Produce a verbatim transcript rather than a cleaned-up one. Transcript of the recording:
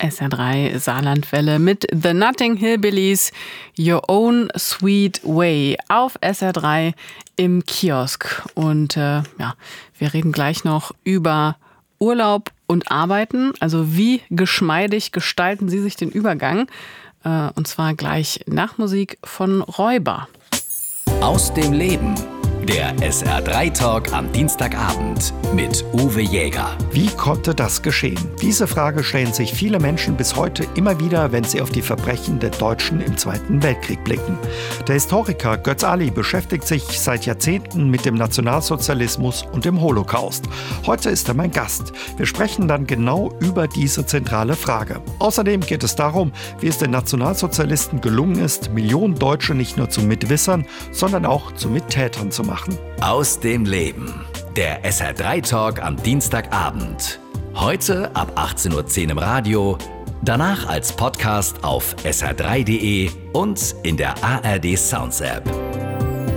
S R drei Saarlandwelle mit The Notting Hillbillies, Your Own Sweet Way auf S R drei im Kiosk. Und äh, ja, wir reden gleich noch über Urlaub und Arbeiten. Also wie geschmeidig gestalten Sie sich den Übergang? Äh, und zwar gleich nach Musik von Räuber. Aus dem Leben. Der S R drei Talk am Dienstagabend mit Uwe Jäger. Wie konnte das geschehen? Diese Frage stellen sich viele Menschen bis heute immer wieder, wenn sie auf die Verbrechen der Deutschen im Zweiten Weltkrieg blicken. Der Historiker Götz Ali beschäftigt sich seit Jahrzehnten mit dem Nationalsozialismus und dem Holocaust. Heute ist er mein Gast. Wir sprechen dann genau über diese zentrale Frage. Außerdem geht es darum, wie es den Nationalsozialisten gelungen ist, Millionen Deutsche nicht nur zu Mitwissern, sondern auch zu Mittätern zu machen. Aus dem Leben. Der S R drei Talk am Dienstagabend. Heute ab achtzehn Uhr zehn im Radio, danach als Podcast auf S R drei punkt de und in der A R D Sounds App.